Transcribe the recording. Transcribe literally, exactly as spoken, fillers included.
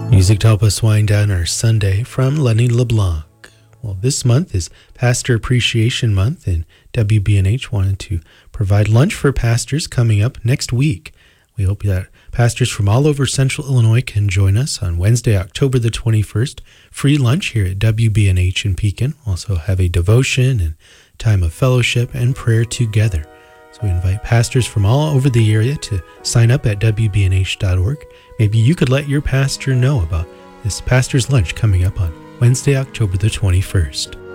Music to help us wind down our Sunday from Lenny LeBlanc. Well, this month is Pastor Appreciation Month, and W B N H wanted to provide lunch for pastors coming up next week. We hope that pastors from all over Central Illinois can join us on Wednesday, October the twenty-first. Free lunch here at W B N H in Pekin. Also have a devotion and time of fellowship and prayer together. So we invite pastors from all over the area to sign up at W B N H dot org. Maybe you could let your pastor know about this pastor's lunch coming up on Wednesday, October the twenty-first.